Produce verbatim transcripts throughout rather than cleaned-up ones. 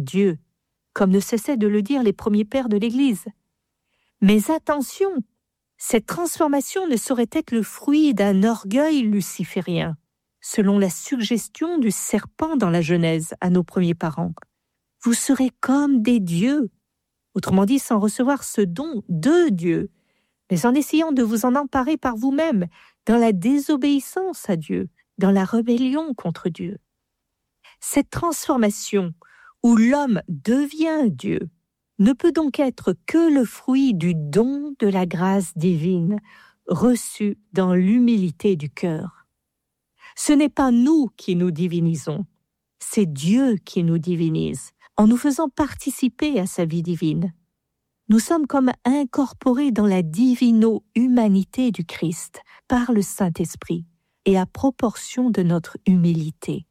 Dieu, comme ne cessaient de le dire les premiers pères de l'Église. Mais attention, cette transformation ne saurait être le fruit d'un orgueil luciférien, selon la suggestion du serpent dans la Genèse à nos premiers parents. Vous serez comme des dieux, autrement dit sans recevoir ce don de Dieu, mais en essayant de vous en emparer par vous-même, dans la désobéissance à Dieu, dans la rébellion contre Dieu. Cette transformation, où l'homme devient Dieu, ne peut donc être que le fruit du don de la grâce divine, reçu dans l'humilité du cœur. Ce n'est pas nous qui nous divinisons, c'est Dieu qui nous divinise, en nous faisant participer à sa vie divine. Nous sommes comme incorporés dans la divino-humanité du Christ par le Saint-Esprit et à proportion de notre humilité.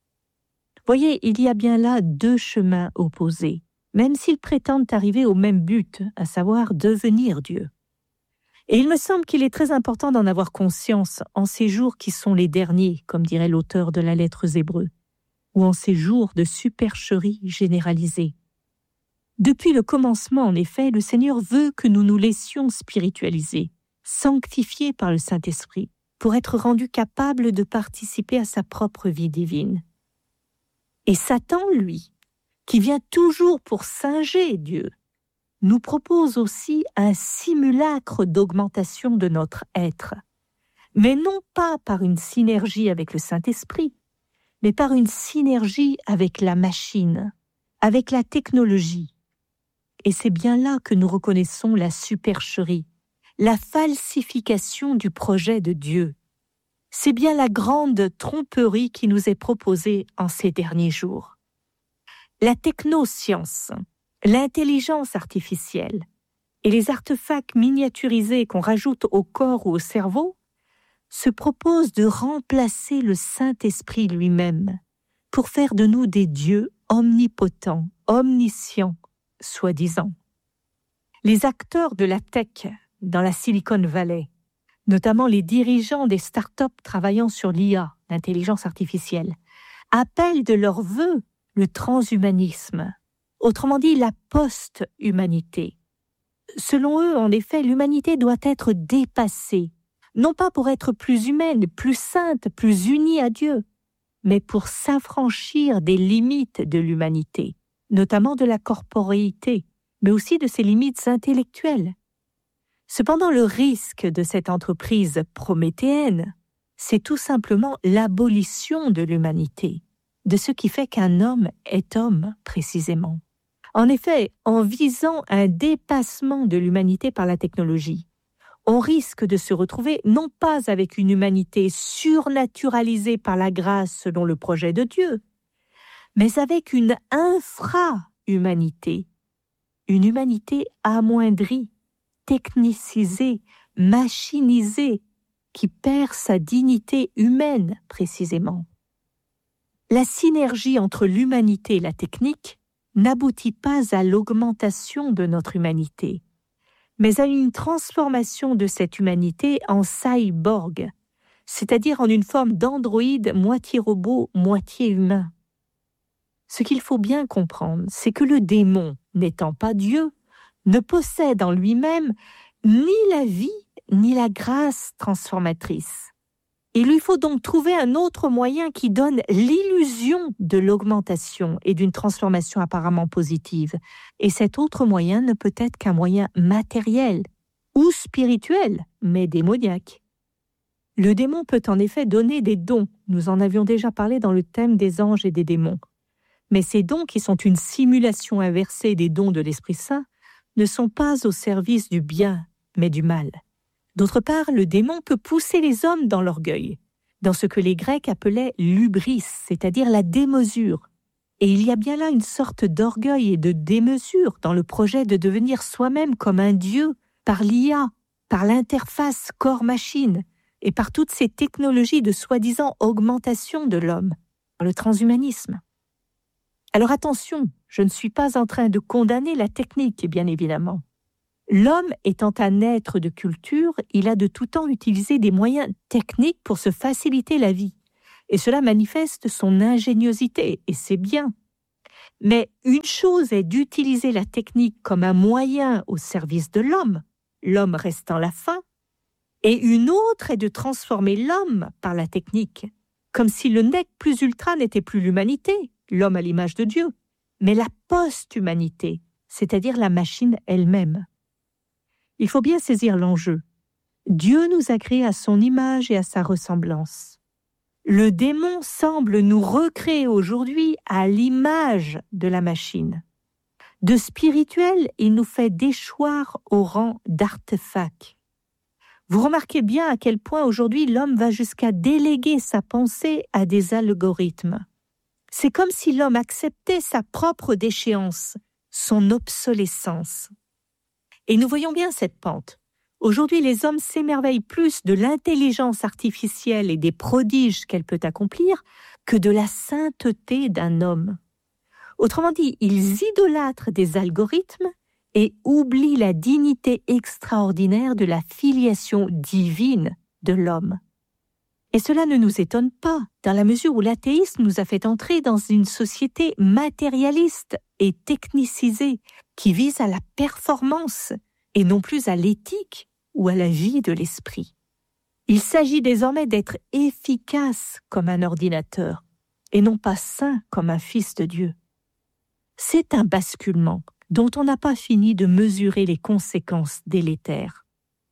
Voyez, il y a bien là deux chemins opposés, même s'ils prétendent arriver au même but, à savoir devenir Dieu. Et il me semble qu'il est très important d'en avoir conscience en ces jours qui sont les derniers, comme dirait l'auteur de la lettre aux Hébreux, ou en ces jours de supercherie généralisée. Depuis le commencement, en effet, le Seigneur veut que nous nous laissions spiritualiser, sanctifiés par le Saint-Esprit, pour être rendus capables de participer à sa propre vie divine. Et Satan, lui, qui vient toujours pour singer Dieu, nous propose aussi un simulacre d'augmentation de notre être, mais non pas par une synergie avec le Saint-Esprit, mais par une synergie avec la machine, avec la technologie. Et c'est bien là que nous reconnaissons la supercherie, la falsification du projet de Dieu. C'est bien la grande tromperie qui nous est proposée en ces derniers jours. La technoscience, l'intelligence artificielle et les artefacts miniaturisés qu'on rajoute au corps ou au cerveau se proposent de remplacer le Saint-Esprit lui-même pour faire de nous des dieux omnipotents, omniscients, soi-disant. Les acteurs de la tech dans la Silicon Valley, notamment les dirigeants des startups travaillant sur l'I A, l'intelligence artificielle, appellent de leur vœu le transhumanisme, autrement dit la post-humanité. Selon eux, en effet, l'humanité doit être dépassée, non pas pour être plus humaine, plus sainte, plus unie à Dieu, mais pour s'affranchir des limites de l'humanité, notamment de la corporéité, mais aussi de ses limites intellectuelles. Cependant, le risque de cette entreprise prométhéenne, c'est tout simplement l'abolition de l'humanité, de ce qui fait qu'un homme est homme, précisément. En effet, en visant un dépassement de l'humanité par la technologie, on risque de se retrouver non pas avec une humanité surnaturalisée par la grâce selon le projet de Dieu, mais avec une infra-humanité, une humanité amoindrie, technicisée, machinisée, qui perd sa dignité humaine précisément. La synergie entre l'humanité et la technique n'aboutit pas à l'augmentation de notre humanité, mais à une transformation de cette humanité en cyborg, c'est-à-dire en une forme d'androïde moitié robot, moitié humain. Ce qu'il faut bien comprendre, c'est que le démon, n'étant pas Dieu, ne possède en lui-même ni la vie ni la grâce transformatrice. Il lui faut donc trouver un autre moyen qui donne l'illusion de l'augmentation et d'une transformation apparemment positive. Et cet autre moyen ne peut être qu'un moyen matériel ou spirituel, mais démoniaque. Le démon peut en effet donner des dons. Nous en avions déjà parlé dans le thème des anges et des démons. Mais ces dons, qui sont une simulation inversée des dons de l'Esprit Saint, ne sont pas au service du bien, mais du mal. D'autre part, le démon peut pousser les hommes dans l'orgueil, dans ce que les Grecs appelaient l'hubris, c'est-à-dire la démesure. Et il y a bien là une sorte d'orgueil et de démesure dans le projet de devenir soi-même comme un dieu par l'I A, par l'interface corps-machine et par toutes ces technologies de soi-disant augmentation de l'homme, par le transhumanisme. Alors attention, je ne suis pas en train de condamner la technique, bien évidemment. L'homme étant un être de culture, il a de tout temps utilisé des moyens techniques pour se faciliter la vie. Et cela manifeste son ingéniosité, et c'est bien. Mais une chose est d'utiliser la technique comme un moyen au service de l'homme, l'homme restant la fin, et une autre est de transformer l'homme par la technique, comme si le nec plus ultra n'était plus l'humanité, l'homme à l'image de Dieu, mais la post-humanité, c'est-à-dire la machine elle-même. Il faut bien saisir l'enjeu. Dieu nous a créés à son image et à sa ressemblance. Le démon semble nous recréer aujourd'hui à l'image de la machine. De spirituel, il nous fait déchoir au rang d'artefact. Vous remarquez bien à quel point aujourd'hui l'homme va jusqu'à déléguer sa pensée à des algorithmes. C'est comme si l'homme acceptait sa propre déchéance, son obsolescence. Et nous voyons bien cette pente. Aujourd'hui, les hommes s'émerveillent plus de l'intelligence artificielle et des prodiges qu'elle peut accomplir que de la sainteté d'un homme. Autrement dit, ils idolâtrent des algorithmes et oublient la dignité extraordinaire de la filiation divine de l'homme. Et cela ne nous étonne pas, dans la mesure où l'athéisme nous a fait entrer dans une société matérialiste et technicisée qui vise à la performance et non plus à l'éthique ou à la vie de l'esprit. Il s'agit désormais d'être efficace comme un ordinateur et non pas saint comme un fils de Dieu. C'est un basculement dont on n'a pas fini de mesurer les conséquences délétères.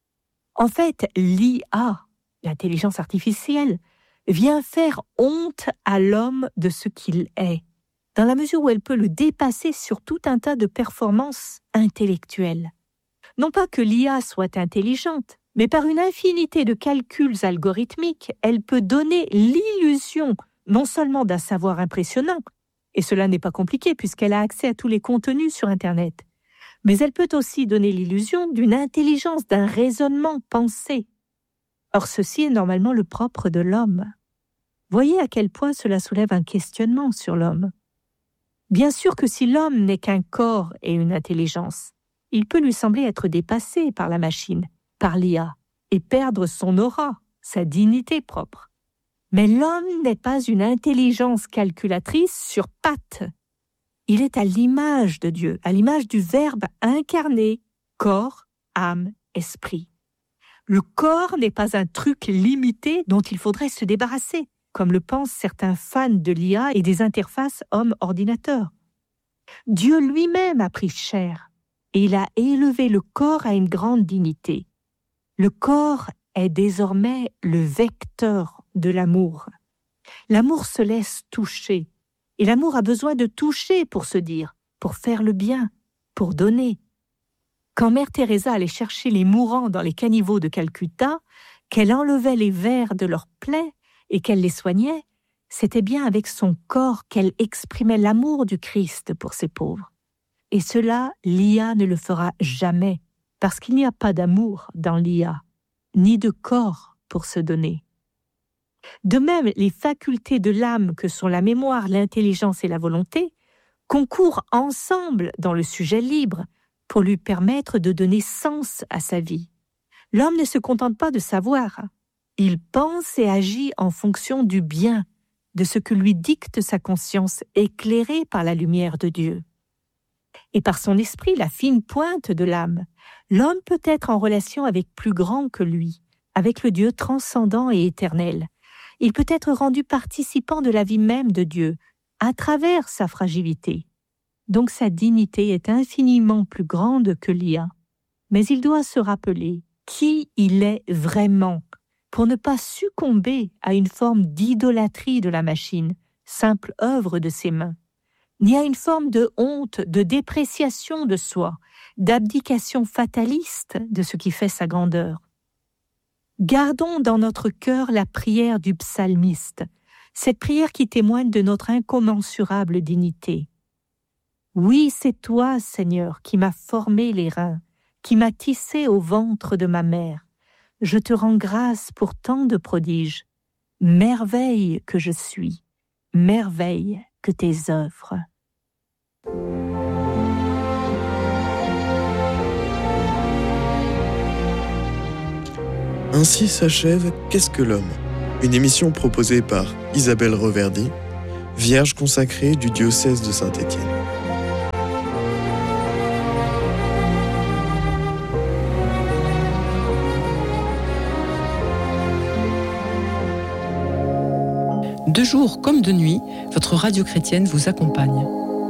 En fait, l'I A, l'intelligence artificielle, vient faire honte à l'homme de ce qu'il est, dans la mesure où elle peut le dépasser sur tout un tas de performances intellectuelles. Non pas que l'I A soit intelligente, mais par une infinité de calculs algorithmiques, elle peut donner l'illusion non seulement d'un savoir impressionnant, et cela n'est pas compliqué puisqu'elle a accès à tous les contenus sur Internet, mais elle peut aussi donner l'illusion d'une intelligence, d'un raisonnement pensé. Or, ceci est normalement le propre de l'homme. Voyez à quel point cela soulève un questionnement sur l'homme. Bien sûr que si l'homme n'est qu'un corps et une intelligence, il peut lui sembler être dépassé par la machine, par l'I A, et perdre son aura, sa dignité propre. Mais l'homme n'est pas une intelligence calculatrice sur pattes. Il est à l'image de Dieu, à l'image du Verbe incarné, corps, âme, esprit. Le corps n'est pas un truc limité dont il faudrait se débarrasser, comme le pensent certains fans de l'I A et des interfaces homme-ordinateur. Dieu lui-même a pris chair, et il a élevé le corps à une grande dignité. Le corps est désormais le vecteur de l'amour. L'amour se laisse toucher, et l'amour a besoin de toucher pour se dire, pour faire le bien, pour donner. Quand Mère Teresa allait chercher les mourants dans les caniveaux de Calcutta, qu'elle enlevait les vers de leurs plaies et qu'elle les soignait, c'était bien avec son corps qu'elle exprimait l'amour du Christ pour ces pauvres. Et cela, l'I A ne le fera jamais, parce qu'il n'y a pas d'amour dans l'I A, ni de corps pour se donner. De même, les facultés de l'âme que sont la mémoire, l'intelligence et la volonté concourent ensemble dans le sujet libre pour lui permettre de donner sens à sa vie. L'homme ne se contente pas de savoir, il pense et agit en fonction du bien, de ce que lui dicte sa conscience éclairée par la lumière de Dieu. Et par son esprit, la fine pointe de l'âme, l'homme peut être en relation avec plus grand que lui, avec le Dieu transcendant et éternel. Il peut être rendu participant de la vie même de Dieu, à travers sa fragilité. Donc sa dignité est infiniment plus grande que l'I A. Mais il doit se rappeler qui il est vraiment, pour ne pas succomber à une forme d'idolâtrie de la machine, simple œuvre de ses mains, ni à une forme de honte, de dépréciation de soi, d'abdication fataliste de ce qui fait sa grandeur. Gardons dans notre cœur la prière du psalmiste, cette prière qui témoigne de notre incommensurable dignité. Oui, c'est toi, Seigneur, qui m'as formé les reins, qui m'as tissé au ventre de ma mère. Je te rends grâce pour tant de prodiges. Merveille que je suis, merveille que tes œuvres. Ainsi s'achève Qu'est-ce que l'homme ? Une émission proposée par Isabelle Reverdy, vierge consacrée du diocèse de Saint-Étienne. De jour comme de nuit, votre radio chrétienne vous accompagne.